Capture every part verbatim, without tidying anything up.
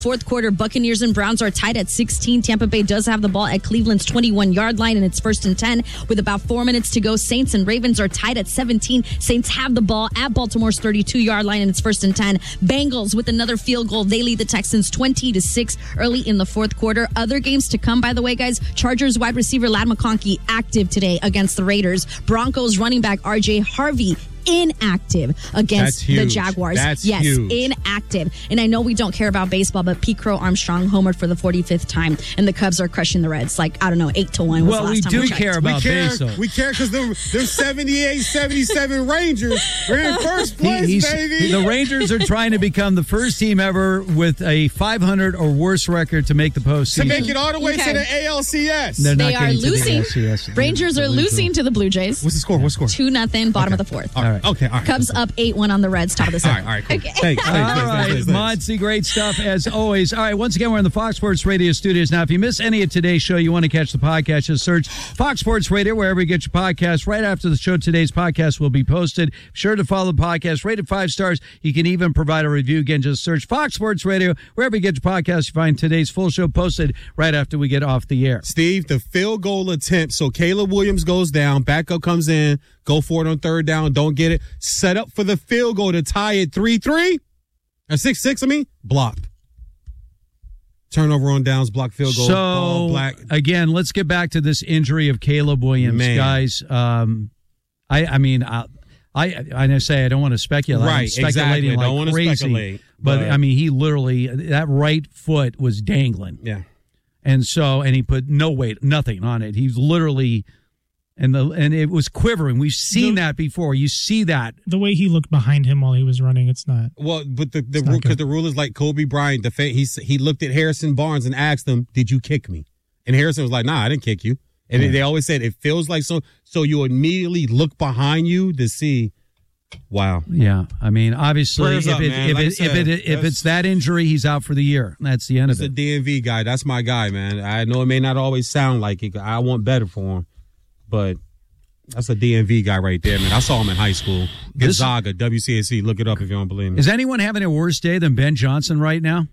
Fourth quarter, Buccaneers and Browns are tied at sixteen. Tampa Bay does have the ball at Cleveland's twenty-one-yard line, and it's first and ten with about four minutes to go. Saints and Ravens are tied at seventeen. Saints have the ball at Baltimore's thirty-two-yard line, and it's first and ten. Bengals with another field goal. They lead the Texans twenty to six early in the fourth quarter. Other games to come, by the way, guys. Chargers wide receiver Ladd McConkey active today against the Raiders. Broncos running back R J Harvey inactive against the Jaguars. That's yes, huge. Inactive. And I know we don't care about baseball, but Pete Crow Armstrong homered for the forty-fifth time, and the Cubs are crushing the Reds. Like, I don't know, eight to one was well, the last we time do we care checked. about we care, baseball. We care because they're, they're seventy-eight seventy-seven Rangers. We're in first place, He- baby. The Rangers are trying to become the first team ever with a five hundred or worse record to make the postseason. to make it all the way Okay. to the A L C S. They're not They are getting to the losing. A L C S. Rangers are losing to the Blue Jays. What's the score? What's the score? Two nothing, bottom Okay. of the fourth. All right. Okay, all right. Cubs up eight one on the Reds, top of the All right, seventh. all right, cool. Okay. Thanks, thanks, All thanks, right, thanks, thanks. Monty, great stuff as always. All right, once again, we're in the Fox Sports Radio studios. Now, if you miss any of today's show, you want to catch the podcast, just search Fox Sports Radio wherever you get your podcast. Right after the show, today's podcast will be posted. Be sure to follow the podcast, rate it five stars. You can even provide a review. Again, just search Fox Sports Radio wherever you get your podcast. You find today's full show posted right after we get off the air. Steve, the field goal attempt. So Caleb Williams goes down, backup comes in, go for it on third down, don't get it. Set up for the field goal to tie it three three. Or six six, I mean, blocked. Turnover on downs, block field goal. So, all black. again, let's get back to this injury of Caleb Williams, Man. guys. Um, I, I mean, I, I, I say I don't want to speculate. I'm Right, speculating exactly. like Don't wanna crazy. speculate, But, but- I mean, he literally, that right foot was dangling. Yeah. And so, and he put no weight, nothing on it. He's literally, and the and it was quivering. We've seen The- that before. You see that. The way he looked behind him while he was running, it's not. Well, but the, the It's not rule, because good. the rule is like Kobe Bryant. The fa- he he looked at Harrison Barnes and asked him, "Did you kick me?" And Harrison was like, "Nah, I didn't kick you." And Yeah. they always said it feels like so. So you immediately look behind you to see. Wow. Yeah, I mean, obviously, Prayers if up, it, man. if Like I it, if said, it if that's- it's that injury, he's out for the year. That's the end That's of a it. D M V guy. That's my guy, man. I know it may not always sound like it. I want better for him, but that's a D M V guy right there, man. I saw him in high school. This- Gonzaga, W C A C. Look it up if you don't believe me. Is anyone having a worse day than Ben Johnson right now?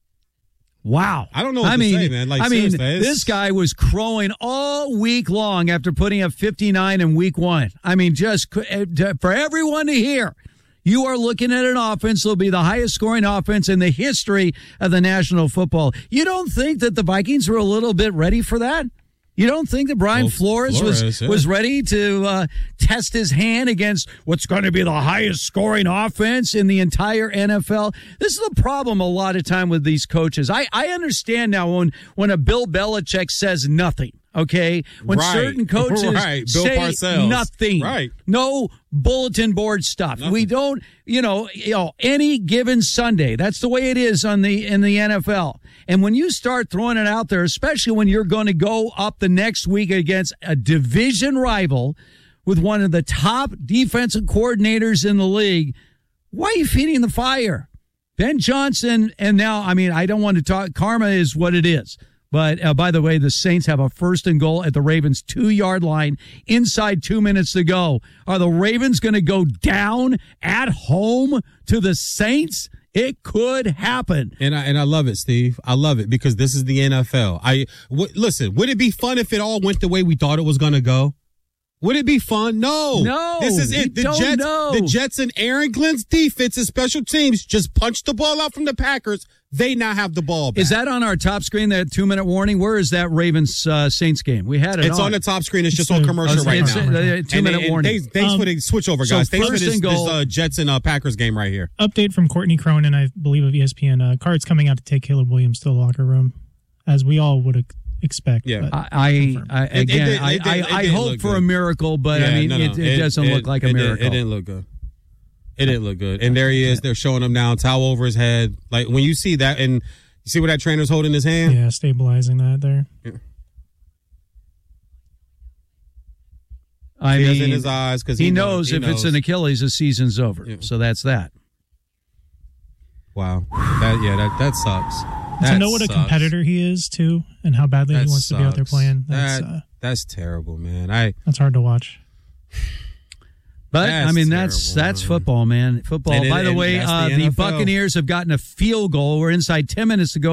Wow. I don't know what I to mean, say, man. Like, I mean, seriously, it's- this guy was crowing all week long after putting up fifty-nine in week one. I mean, just c- for everyone to hear, you are looking at an offense that will be the highest scoring offense in the history of the National Football. You don't think that the Vikings were a little bit ready for that? You don't think that Brian Well, Flores, Flores, was yeah. was ready to uh, test his hand against what's going to be the highest scoring offense in the entire N F L? This is the problem a lot of time with these coaches. I, I understand now when, when a Bill Belichick says nothing, okay? When Right. certain coaches Right. Bill say Parcells. nothing. Right. No bulletin board stuff. Nothing. We don't, you know, you know, any given Sunday. That's the way it is on the in the N F L. And when you start throwing it out there, especially when you're going to go up the next week against a division rival with one of the top defensive coordinators in the league, why are you feeding the fire? Ben Johnson, and now, I mean, I don't want to talk, karma is what it is. But, uh, by the way, the Saints have a first and goal at the Ravens' two-yard line inside two minutes to go. Are the Ravens going to go down at home to the Saints? It could happen. And I and I love it, Steve. I love it because this is the N F L. I w- listen. Would it be fun if it all went the way we thought it was going to go? Would it be fun? No. No, This is we it. The don't Jets, know. the Jets and Aaron Glenn's defense and special teams just punched the ball out from the Packers. They now have the ball back. Is that on our top screen, that two-minute warning? Where is that Ravens-Saints game? We had it It's on. on the top screen. It's just It's on a- commercial It's- right it's now. a- a And- two-minute and warning. Thanks, thanks Um, for the switch over, so guys. Thanks for first this, and this goal- uh, Jets and uh, Packers game right here. Update from Courtney Cronin, I believe, of E S P N. Uh, Card's coming out to take Caleb Williams to the locker room, as we all would ex- expect. Yeah. but- I, I, I It- it again, did- I, it did- I, it I didn't hope look for a good. miracle, but I Yeah, mean, no, no. it, it, doesn't look like a it miracle. Did, it didn't look good. It didn't look good. And there he is. They're showing him now, towel over his head. Like when you see that, and you see where that trainer's holding his hand. yeah, stabilizing that there. I Tears mean, in his eyes because he, he, knows he if it's an Achilles, the season's over. Yeah. So that's that. Wow. That yeah, that that sucks. to That know what a sucks. competitor he is too, and how badly That he wants to be out there sucks. playing. That's That, uh, that's terrible, man. I that's hard to watch. But That's I mean, that's terrible. that's football, man. Football. And it- By the and way, that's uh, the the N F L. Buccaneers have gotten a field goal. We're inside ten minutes to go.